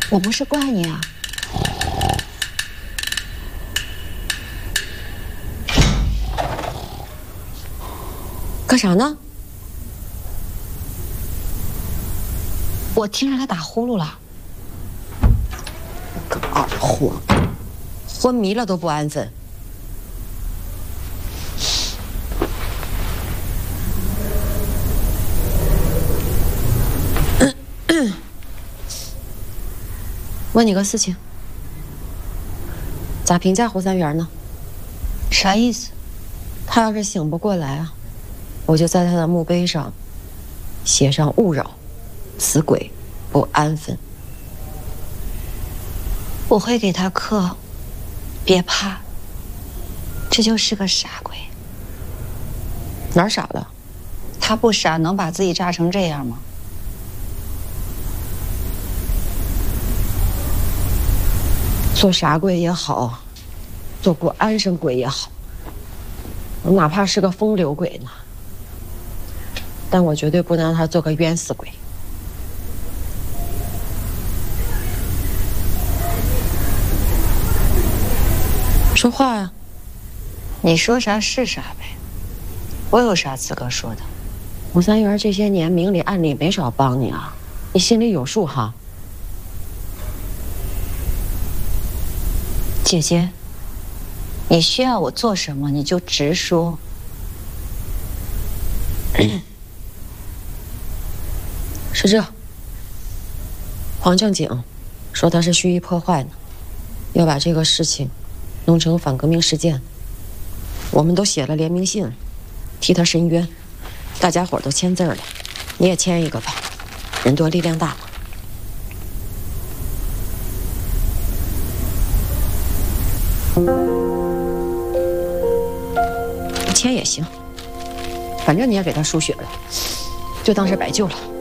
我不是怪你啊。干啥呢？我听着他打呼噜了。个二货，昏迷了都不安分。问你个事情，咋评价胡三元呢？ 啥意思？ 他要是醒不过来啊，我就在他的墓碑上写上勿扰，死鬼，不安分。 我会给他刻，别怕，这就是个傻鬼。 哪儿傻了？ 他不傻，能把自己炸成这样吗？ 做傻鬼也好，做不安生鬼也好，我哪怕是个风流鬼呢，但我绝对不能让他做个冤死鬼。说话呀！ 你说啥是啥呗，我有啥资格说的？ 胡三元这些年明里暗里没少帮你啊，你心里有数哈。 姐姐，你需要我做什么你就直说。 是这，黄正经说他是蓄意破坏呢，要把这个事情弄成反革命事件。我们都写了联名信，替他申冤，大家伙都签字了，你也签一个吧，人多力量大嘛。签也行，反正你也给他输血了，就当是白救了。